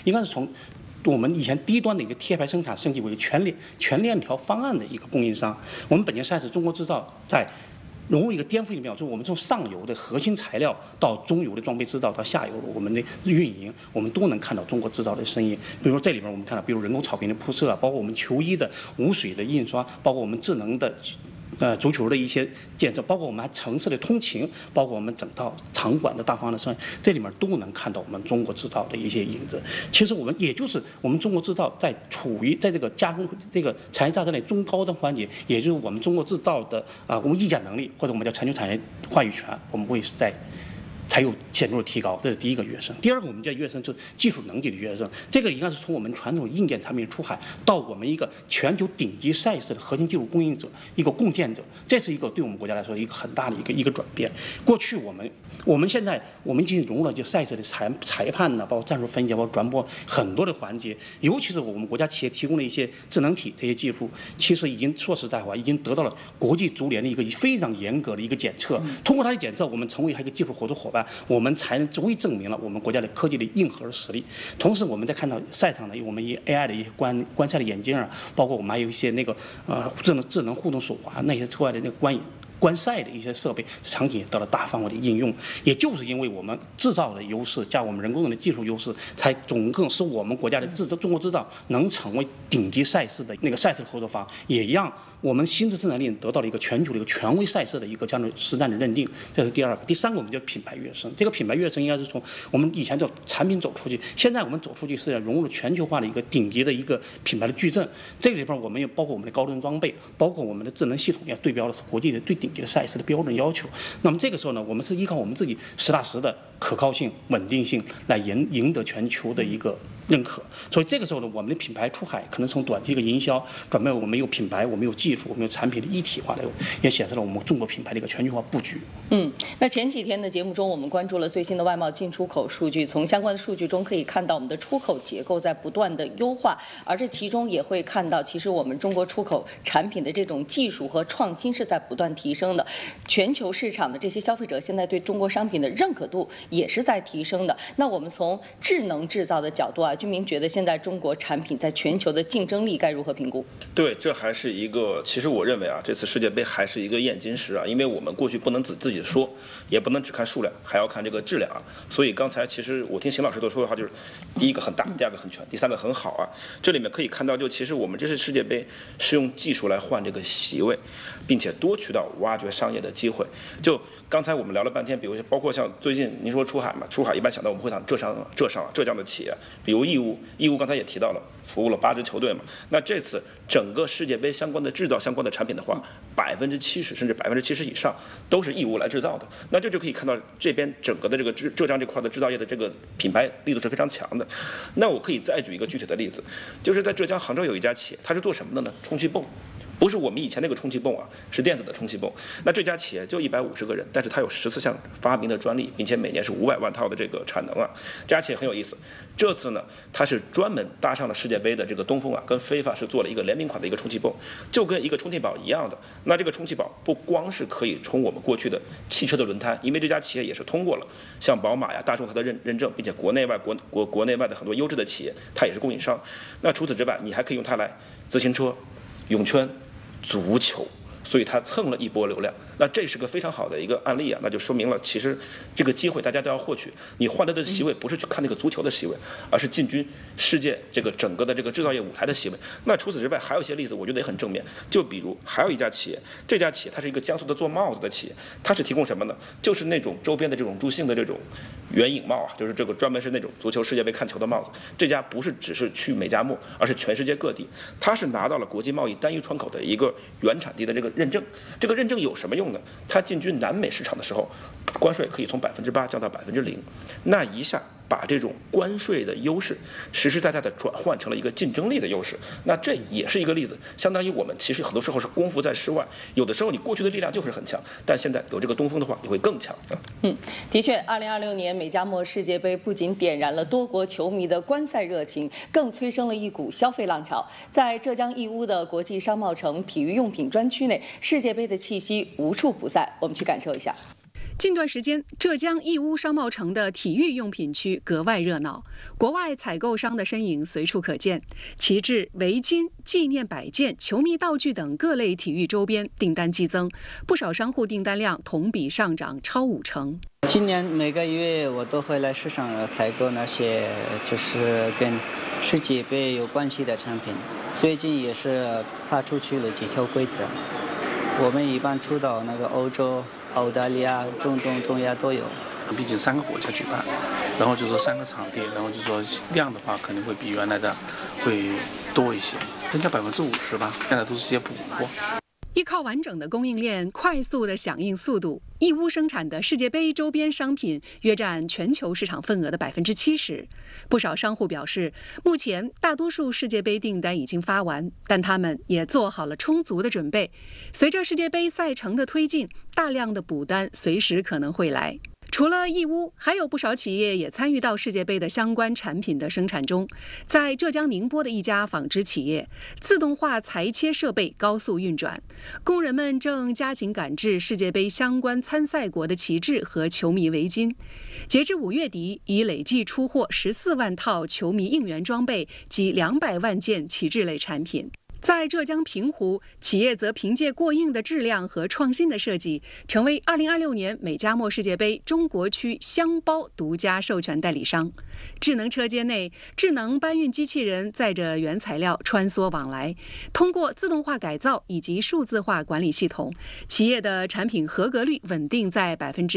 应该是从我们以前低端的一个贴牌生产升级为全链条方案的一个供应商。我们本届赛事中国制造在融入一个颠覆性表，就是我们从上游的核心材料到中游的装备制造，到下游的我们的运营，我们都能看到中国制造的身影。比如这里边我们看到，比如人工草坪的铺设，包括我们球衣的无水的印刷，包括我们智能的足球的一些建设，包括我们还城市的通勤，包括我们整套场馆的大方案的设计，这里面都能看到我们中国制造的一些影子。其实我们也就是我们中国制造处于在这个加工这个产业架构内中高端环节，也就是我们中国制造的我们议价能力或者我们叫全球产业话语权，我们会才有显著的提高，这是第一个跃升。第二个，我们叫跃升，就是技术能力的跃升。这个应该是从我们传统硬件产品出海，到我们一个全球顶级赛事的核心技术供应者，一个共建者。这是一个对我们国家来说一个很大的一个转变。过去我们现在已经融入了就赛事的裁判呢，包括战术分析，包括转播很多的环节。尤其是我们国家企业提供的一些智能体这些技术，其实已经说实在话，已经得到了国际足联的一个非常严格的一个检测。通过它的检测，我们成为一个技术合作伙伴。我们才能足以证明了我们国家的科技的硬核实力。同时，我们在看到赛场的我们以 AI 的一些观赛的眼镜啊，包括我们还有一些那个智能互动手环那些之外的那个观赛的一些设备场景也得到大范围的应用。也就是因为我们制造的优势加我们人工的技术优势，才总共使我们国家的中国制造能成为顶级赛事的那个赛事合作方，也让我们新质生产力得到了一个全球的一个权威赛事的一个这样的实战的认定。这是第二个。第三个，我们叫品牌跃升。这个品牌跃升应该是从我们以前叫产品走出去，现在我们走出去是要融入了全球化的一个顶级的一个品牌的矩阵。这个里边我们也包括我们的高端装备，包括我们的智能系统，要对标的是国际的最顶级的赛事的标准要求。那么这个时候呢，我们是依靠我们自己实打实的可靠性、稳定性来赢得全球的一个认可。所以这个时候呢，我们的品牌出海可能从短期一个营销转变为我们有品牌，我们有技术，我们有产品的一体化的，也显示了我们中国品牌的一个全球化布局。 那前几天的节目中，我们关注了最新的外贸进出口数据。从相关的数据中可以看到，我们的出口结构在不断的优化，而这其中也会看到，其实我们中国出口产品的这种技术和创新是在不断提升的。全球市场的这些消费者现在对中国商品的认可度也是在提升的。那我们从智能制造的角度啊，军民觉得现在中国产品在全球的竞争力该如何评估？ 对，这还是一个，其实我认为啊，这次世界杯还是一个验金石啊，因为我们过去不能自己说，也不能只看数量，还要看这个质量啊。所以刚才其实我听邢老师都说的话，就是第一个很大，第二个很全，第三个很好啊。这里面可以看到，就其实我们这次世界杯是用技术来换这个席位，并且多渠道挖掘商业的机会。就刚才我们聊了半天，比如包括像最近您说出海嘛，出海一般想到我们会想浙江的企业，比如义乌刚才也提到了，服务了8支球队嘛。那这次整个世界杯相关的制造相关的产品的话，70%甚至70%以上都是义乌来制造的。那这就可以看到这边整个的这个浙江这块的制造业的这个品牌力度是非常强的。那我可以再举一个具体的例子，就是在浙江杭州有一家企业，它是做什么的呢？充气泵。不是我们以前那个充气泵啊，是电子的充气泵。那这家企业就150个人，但是它有14项发明的专利，并且每年是500万套的这个产能啊。这家企业很有意思，这次呢，它是专门搭上了世界杯的这个东风啊，跟飞发是做了一个联名款的一个充气泵，就跟一个充气宝一样的。那这个充气宝不光是可以充我们过去的汽车的轮胎，因为这家企业也是通过了像宝马呀、大众它的认证，并且国内外的很多优质的企业，它也是供应商。那除此之外，你还可以用它来自行车、泳圈、足球，所以它蹭了一波流量。那这是个非常好的一个案例啊，那就说明了其实这个机会大家都要获取。你换来的席位不是去看那个足球的席位，而是进军世界这个整个的这个制造业舞台的席位。那除此之外还有一些例子，我觉得也很正面。就比如还有一家企业，这家企业它是一个江苏的做帽子的企业，它是提供什么呢？就是那种周边的这种助兴的这种圆影帽啊，就是这个专门是那种足球世界杯看球的帽子。这家不是只是去美加墨，而是全世界各地，它是拿到了国际贸易单一窗口的一个原产地的这个认证。这个认证有什么用呢？它进军南美市场的时候，关税可以从8%降到0%，那一下把这种关税的优势实实在在的转换成了一个竞争力的优势。那这也是一个例子，相当于我们其实很多时候是功夫在室外，有的时候你过去的力量就是很强，但现在有这个东风的话，你会更强。 的确，2026年美加墨世界杯不仅点燃了多国球迷的观赛热情，更催生了一股消费浪潮。在浙江义乌的国际商贸城体育用品专区内，世界杯的气息无处不在，我们去感受一下。 近段时间，浙江义乌商贸城的体育用品区格外热闹，国外采购商的身影随处可见。旗帜、围巾、纪念摆件、球迷道具等各类体育周边订单激增，不少商户订单量同比上涨超50%。 今年每个月我都会来市场采购那些就是跟世界杯有关系的产品。最近也是发出去了几条规则，我们一般出到那个欧洲、澳大利亚、中东、中亚都有。 毕竟3个国家举办，然后就说3个场地，然后就说量的话肯定会比原来的会多一些，增加50%吧。现在都是些补货。 依靠完整的供应链、快速的响应速度，义乌生产的世界杯周边商品约占全球市场份额的70%。不少商户表示，目前大多数世界杯订单已经发完，但他们也做好了充足的准备。随着世界杯赛程的推进，大量的补单随时可能会来。除了义乌，还有不少企业也参与到世界杯的相关产品的生产中。在浙江宁波的一家纺织企业，自动化裁切设备高速运转，工人们正加紧赶制世界杯相关参赛国的旗帜和球迷围巾。截至5月底，已累计出货14万套球迷应援装备及200万件旗帜类产品。在浙江平湖，企业则凭借过硬的质量和创新的设计，成为2026年美加墨世界杯中国区箱包独家授权代理商。智能车间内，智能搬运机器人载着原材料穿梭往来，通过自动化改造以及数字化管理系统，企业的产品合格率稳定在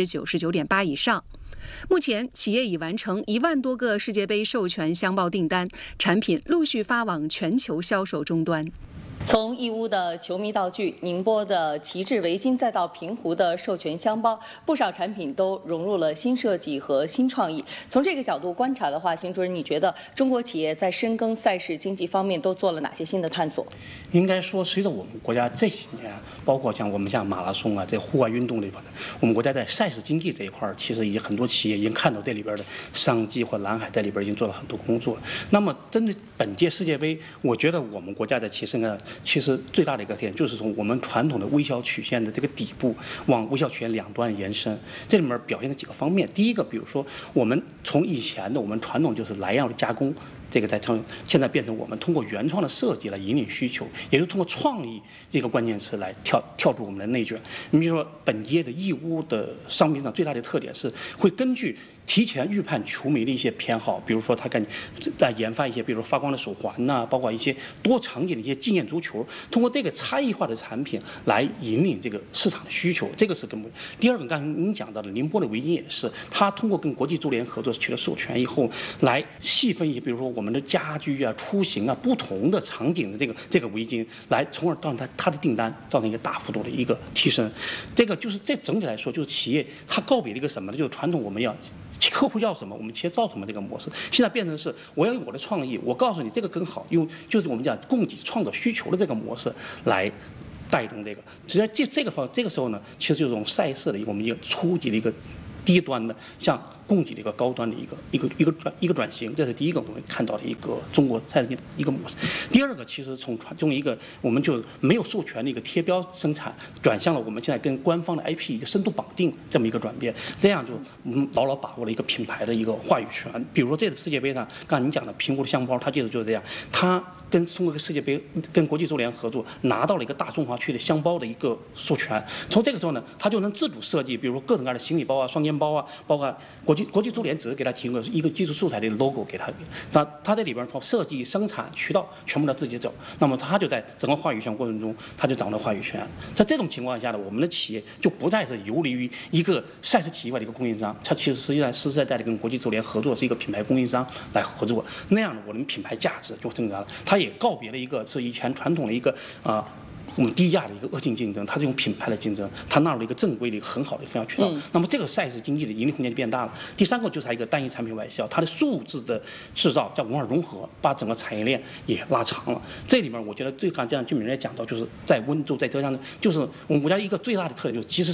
99.8%以上。目前，企业已完成1万多个世界杯授权箱包订单，产品陆续发往全球销售终端。 从义乌的球迷道具、宁波的旗帜围巾，再到平湖的授权箱包，不少产品都融入了新设计和新创意。从这个角度观察的话，邢主任，你觉得中国企业在深耕赛事经济方面都做了哪些新的探索？ 应该说，随着我们国家这几年，包括像马拉松啊，这户外运动这块的，我们国家在赛事经济这一块，其实已经很多企业已经看到这里边的商机或蓝海，在里边已经做了很多工作。那么，针对本届世界杯，我觉得我们国家的其实最大的一个特点就是从我们传统的微小曲线的这个底部往微小曲线两端延伸。这里面表现了几个方面。第一个，比如说我们从以前的我们传统就是来样的加工，这个现在变成我们通过原创的设计来引领需求，也就是通过创意这个关键词来跳出我们的内卷。你比如说本届的义乌的商品市场最大的特点是会根据提前预判球迷的一些偏好，比如说他在研发一些，比如说发光的手环呐，包括一些多场景的一些纪念足球，通过这个差异化的产品来引领这个市场的需求，这个是根本。第二个，刚才您讲到的宁波的围巾也是，它通过跟国际足联合作取得授权以后，来细分一些，比如说我们的家居啊、出行啊不同的场景的这个围巾，来从而让它的订单造成一个大幅度的一个提升。这个就是这整体来说，就是企业它告别了一个什么呢？就是传统我们要客户要什么，我们企业造什么这个模式，现在变成是我要有我的创意，我告诉你这个更好，就是我们讲供给创造需求的这个模式来带动这个。实际上这个时候呢，其实就是这种赛事的我们一个初级的一个低端的向供给的一个高端的一个转型，这是第一个我们看到的一个中国赛事的一个模式。第二个，其实从一个我们就没有授权的一个贴标生产，转向了我们现在跟官方的 IP 一个深度绑定这么一个转变，这样就牢牢把握了一个品牌的一个话语权。比如说这次世界杯上，刚才您讲的平湖的箱包，它就是这样，它通过个世界杯跟国际足联合作，拿到了一个大中华区的箱包的一个授权。从这个时候呢，它就能自主设计，比如说各种各样的行李包啊、双肩包啊，包括国际足联只是给它提供一个技术素材的 logo 给它，它在里边从设计、生产、渠道全部他自己走，那么他就在整个话语权过程中，他就掌握了话语权。在这种情况下呢，我们的企业就不再是游离于一个赛事体系外的一个供应商，它其实实际上实实在在的跟国际足联合作，是一个品牌供应商来合作，那样的我们品牌价值就增加了。它也告别了一个是以前传统的一个我们低价的一个恶性竞争，它是用品牌的竞争，它纳入了一个正规的一个很好的分销渠道。那么这个赛事经济的盈利空间就变大了。第三个就是它一个单一产品外销，它的数字的制造叫文化融合，把整个产业链也拉长了。这里面我觉得最刚才俊敏也讲到，就是在温州、在浙江，就是我们国家一个最大的特点就是及时生产。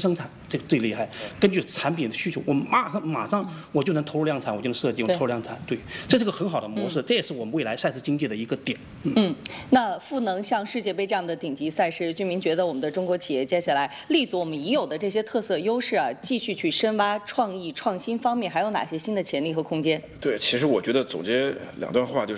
这个最厉害。根据产品的需求，我马上我就能投入量产，我就能设计，我投入量产。对，这是个很好的模式，这也是我们未来赛事经济的一个点。 那赋能像世界杯这样的顶级赛事，居民觉得我们的中国企业接下来立足我们已有的这些特色优势啊，继续去深挖创意创新方面，还有哪些新的潜力和空间？ 对，其实我觉得总结2段话就是。